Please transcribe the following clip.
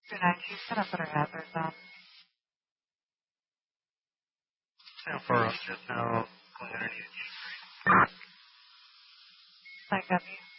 Good night. She's gonna put her hazards on. How far up just now, clarity. I got you.